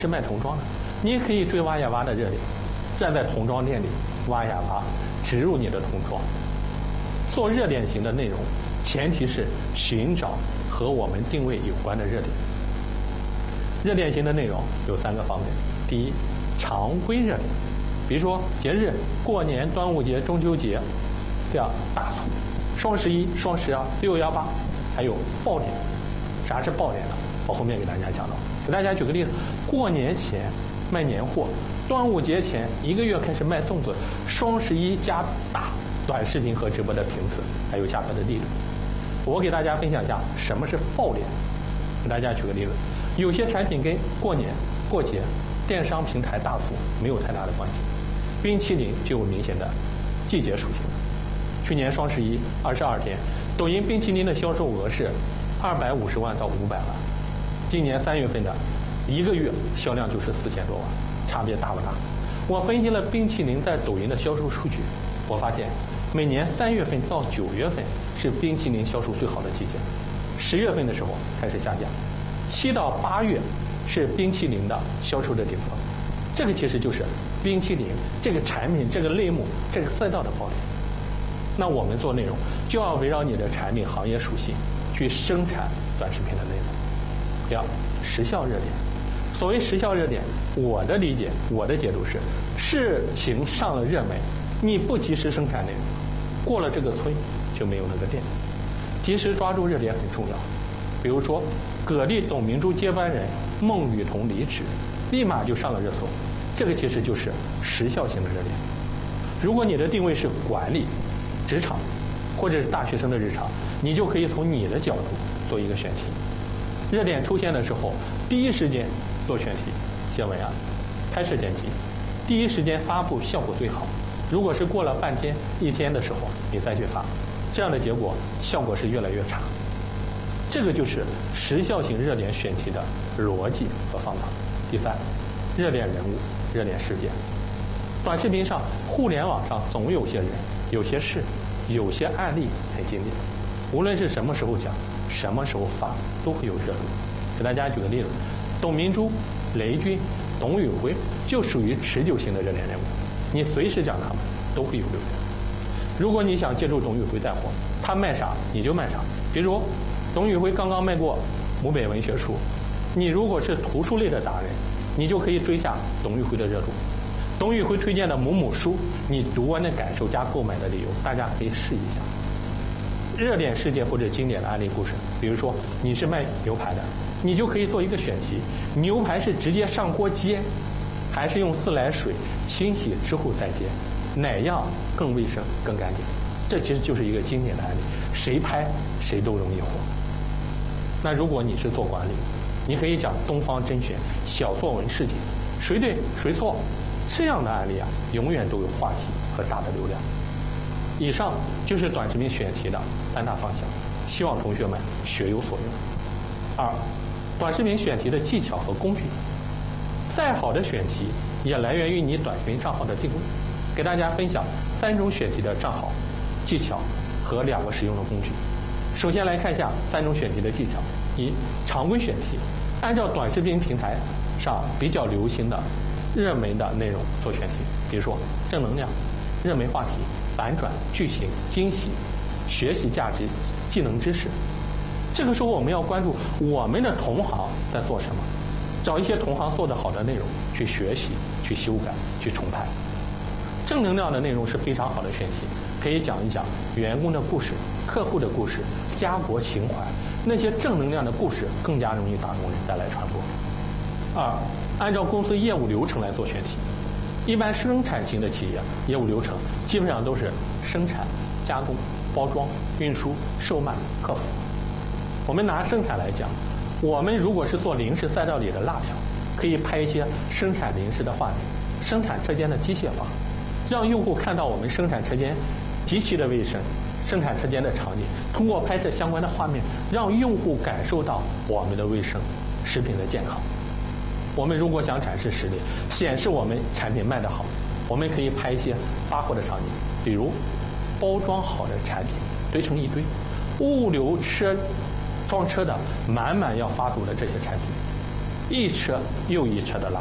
是卖童装的，你也可以追挖呀挖的热点，站在童装店里挖呀挖，植入你的童装。做热点型的内容，前提是寻找和我们定位有关的热点。热点型的内容有3个方面：第一，常规热点，比如说节日、过年、端午节、中秋节这样大促，双11、双12、618，还有爆点。啥是爆点呢？我后面给大家讲到。给大家举个例子，过年前卖年货，端午节前1个月开始卖粽子，双11加大短视频和直播的频次，还有价格的力度。我给大家分享一下什么是爆点。给大家举个例子，有些产品跟过年、过节、电商平台大促没有太大的关系，冰淇淋就有明显的季节属性。去年双11 22天，抖音冰淇淋的销售额是250万到500万，今年3月份的1个月销量就是4000多万，差别大不大？我分析了冰淇淋在抖音的销售数据，我发现每年3月份到9月份是冰淇淋销售最好的季节，10月份的时候开始下降，7到8月是冰淇淋的销售的顶峰。这个其实就是冰淇淋这个产品、这个类目、这个赛道的爆点。那我们做内容就要围绕你的产品行业属性去生产短视频的内容。第二，时效热点。所谓时效热点，我的理解、我的解读是，事情上了热门，你不及时生产内容，过了这个村就没有那个店。及时抓住热点很重要。比如说，葛丽董明珠接班人孟雨桐离职，立马就上了热搜，这个其实就是时效型的热点。如果你的定位是管理、职场，或者是大学生的日常，你就可以从你的角度做一个选题。热点出现的时候，第一时间做选题、写文案、拍摄剪辑，第一时间发布效果最好。如果是过了半天、1天的时候，你再去发，这样的结果效果是越来越差。这个就是时效型热点选题的逻辑和方法。第三，热点人物、热点事件。短视频上、互联网上总有些人、有些事、有些案例很经典，无论是什么时候讲、什么时候发，都会有热度。给大家举个例子，董明珠、雷军、董宇辉就属于持久型的热点人物，你随时讲他们都会有流量。如果你想借助董宇辉带货，他卖啥你就卖啥。比如董宇辉刚刚卖过母本文学书，你如果是图书类的达人，你就可以追下董宇辉的热度。董宇辉推荐的某某书，你读完的感受加购买的理由，大家可以试一下。热点事件或者经典的案例故事，比如说你是卖牛排的，你就可以做一个选题：牛排是直接上锅煎，还是用自来水清洗之后再煎？哪样更卫生、更干净？这其实就是一个经典的案例，谁拍谁都容易火。那如果你是做管理，你可以讲东方甄选、小作文事件，谁对谁错？这样的案例啊，永远都有话题和大的流量。以上就是短视频选题的3大方向，希望同学们学有所用。2，短视频选题的技巧和工具。再好的选题也来源于你短视频账号的定位。给大家分享3种选题的账号、技巧和2个实用的工具。首先来看一下3种选题的技巧。1，常规选题，按照短视频平台上比较流行的热门的内容做选题，比如说正能量、热门话题、反转、剧情、惊喜、学习价值、技能知识。这个时候我们要关注我们的同行在做什么，找一些同行做得好的内容去学习、去修改、去重拍。正能量的内容是非常好的选题，可以讲一讲员工的故事、客户的故事、家国情怀，那些正能量的故事更加容易打动人，再来传播。2，按照公司业务流程来做选题。一般生产型的企业业务流程基本上都是生产、加工、包装、运输、售卖、客服。我们拿生产来讲，我们如果是做零食赛道里的辣条，可以拍一些生产零食的画面，生产车间的机械化，让用户看到我们生产车间极其的卫生，生产车间的场景，通过拍摄相关的画面，让用户感受到我们的卫生、食品的健康。我们如果想展示实力，显示我们产品卖得好，我们可以拍一些发货的场景，比如包装好的产品堆成一堆，物流车装车的满满要发走的这些产品， 一车又一车的拉。